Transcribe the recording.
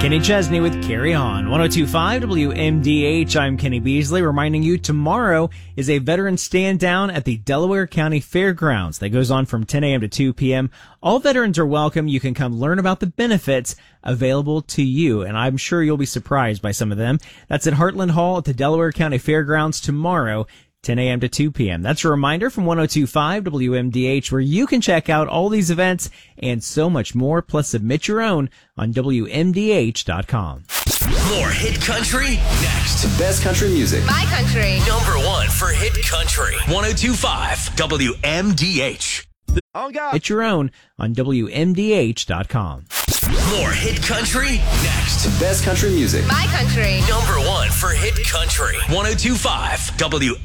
Kenny Chesney with Carry On. 102.5 WMDH. I'm Kenny Beasley, reminding you tomorrow is a veteran stand down at the Delaware County Fairgrounds. That goes on from 10 a.m. to 2 p.m. All veterans are welcome. You can come learn about the benefits available to you, and I'm sure you'll be surprised by some of them. That's at Heartland Hall at the Delaware County Fairgrounds tomorrow, 10 a.m. to 2 p.m. That's a reminder from 102.5 WMDH, where you can check out all these events and so much more, plus submit your own on WMDH.com. More hit country next. The best country music. My country. Number one for hit country. 102.5 WMDH. On God. Get your own on WMDH.com. More hit country next. The best country music. My country. Number one for hit country. 102.5 WMDH.